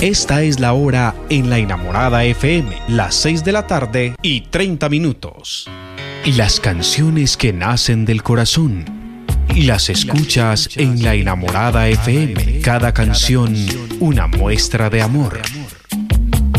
Esta es la hora en La Enamorada FM, las 6 de la tarde y 30 minutos. Y las canciones que nacen del corazón y las escuchas en La Enamorada FM. Cada canción, una muestra de amor.